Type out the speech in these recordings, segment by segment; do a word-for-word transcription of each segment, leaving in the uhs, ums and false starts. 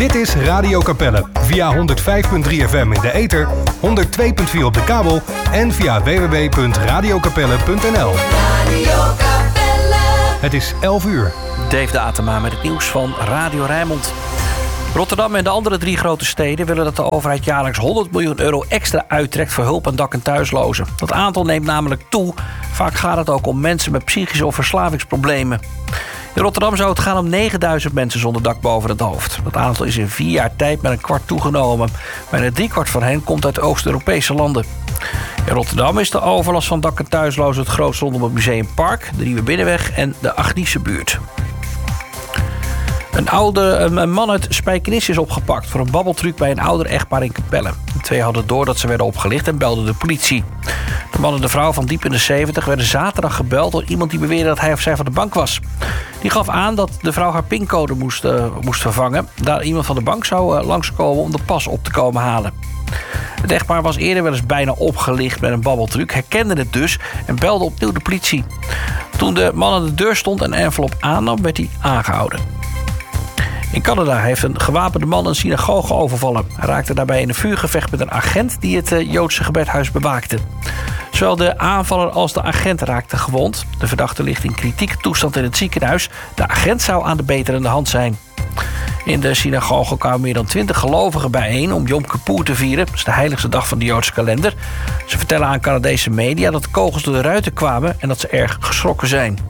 Dit is Radio Capelle via honderd vijf komma drie F M in de ether, honderd twee komma vier op de kabel en via w w w punt radio capelle punt n l. Radio Capelle. Het is elf uur. Dave de Atema met het nieuws van Radio Rijnmond. Rotterdam en de andere drie grote steden willen dat de overheid jaarlijks honderd miljoen euro extra uittrekt voor hulp aan dak- en thuislozen. Dat aantal neemt namelijk toe. Vaak gaat het ook om mensen met psychische of verslavingsproblemen. In Rotterdam zou het gaan om negenduizend mensen zonder dak boven het hoofd. Dat aantal is in vier jaar tijd met een kwart toegenomen. Bijna driekwart van hen komt uit Oost-Europese landen. In Rotterdam is de overlast van dak- en thuislozen het grootst rondom het Museumpark, de Nieuwe Binnenweg en de Agniesche buurt. Een, oude, een man uit Spijkenisse is opgepakt voor een babbeltruc bij een ouder echtpaar in Capelle. De twee hadden door dat ze werden opgelicht en belden de politie. De man en de vrouw van diep in de zeventig werden zaterdag gebeld door iemand die beweerde dat hij of zij van de bank was. Die gaf aan dat de vrouw haar pincode moest, uh, moest vervangen. Daar iemand van de bank zou uh, langskomen om de pas op te komen halen. Het echtpaar was eerder wel eens bijna opgelicht met een babbeltruc, herkende het dus en belde opnieuw de politie. Toen de man aan de deur stond en een envelop aannam, werd hij aangehouden. In Canada heeft een gewapende man een synagoge overvallen. Hij raakte daarbij in een vuurgevecht met een agent die het Joodse gebedhuis bewaakte. Zowel de aanvaller als de agent raakten gewond. De verdachte ligt in kritieke toestand in het ziekenhuis. De agent zou aan de beterende hand zijn. In de synagoge kwamen meer dan twintig gelovigen bijeen om Yom Kippur te vieren. Dat is de heiligste dag van de Joodse kalender. Ze vertellen aan Canadese media dat de kogels door de ruiten kwamen en dat ze erg geschrokken zijn.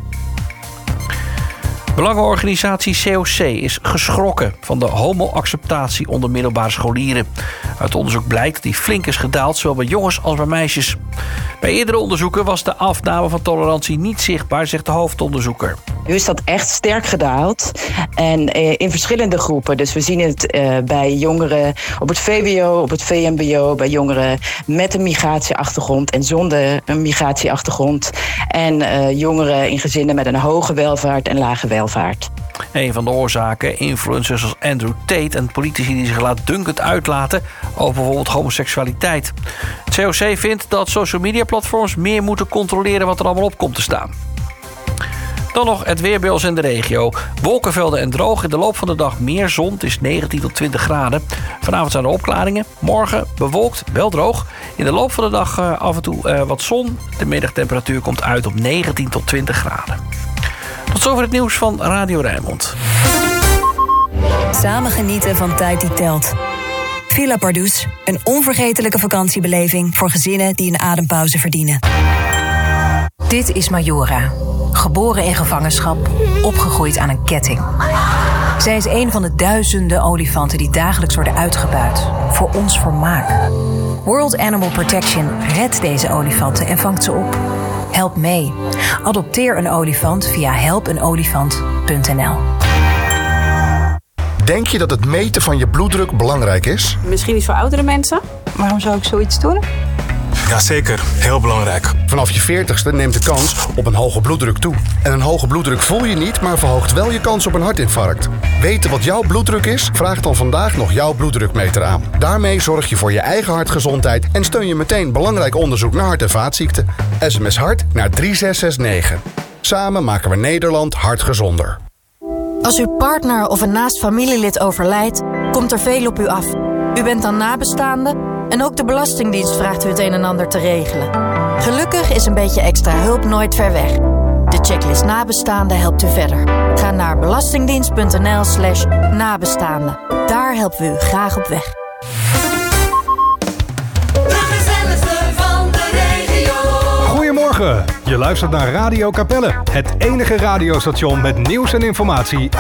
Belangenorganisatie C O C is geschrokken van de homo-acceptatie onder middelbare scholieren. Uit onderzoek blijkt dat die flink is gedaald, zowel bij jongens als bij meisjes. Bij eerdere onderzoeken was de afname van tolerantie niet zichtbaar, zegt de hoofdonderzoeker. Nu is dat echt sterk gedaald en eh, in verschillende groepen. Dus we zien het eh, bij jongeren op het V W O, op het V M B O... bij jongeren met een migratieachtergrond en zonder een migratieachtergrond... en eh, jongeren in gezinnen met een hoge welvaart en lage welvaart. Een van de oorzaken, influencers als Andrew Tate en politici die zich laatdunkend uitlaten over bijvoorbeeld homoseksualiteit. Het C O C vindt dat social media platforms meer moeten controleren wat er allemaal op komt te staan. Dan nog het weer bij ons in de regio. Wolkenvelden en droog. In de loop van de dag meer zon. Het is negentien tot twintig graden. Vanavond zijn er opklaringen. Morgen bewolkt, wel droog. In de loop van de dag uh, af en toe uh, wat zon. De middagtemperatuur komt uit op negentien tot twintig graden. Tot zover het nieuws van Radio Rijnmond. Samen genieten van tijd die telt. Villa Pardoes, een onvergetelijke vakantiebeleving voor gezinnen die een adempauze verdienen. Dit is Majora. Geboren in gevangenschap, opgegroeid aan een ketting. Zij is een van de duizenden olifanten die dagelijks worden uitgebuit. Voor ons vermaak. World Animal Protection redt deze olifanten en vangt ze op. Help mee. Adopteer een olifant via help een olifant punt n l. Denk je dat het meten van je bloeddruk belangrijk is? Misschien iets voor oudere mensen. Waarom zou ik zoiets doen? Jazeker, heel belangrijk. Vanaf je veertigste neemt de kans op een hoge bloeddruk toe. En een hoge bloeddruk voel je niet, maar verhoogt wel je kans op een hartinfarct. Weten wat jouw bloeddruk is? Vraag dan vandaag nog jouw bloeddrukmeter aan. Daarmee zorg je voor je eigen hartgezondheid en steun je meteen belangrijk onderzoek naar hart- en vaatziekten. S M S hart naar drie zes zes negen. Samen maken we Nederland hartgezonder. Als uw partner of een naast familielid overlijdt, komt er veel op u af. U bent dan nabestaande en ook de Belastingdienst vraagt u het een en ander te regelen. Gelukkig is een beetje extra hulp nooit ver weg. De checklist nabestaanden helpt u verder. Ga naar belastingdienst punt n l slash nabestaanden. Daar helpen we u graag op weg. Goedemorgen, je luistert naar Radio Capelle, het enige radiostation met nieuws en informatie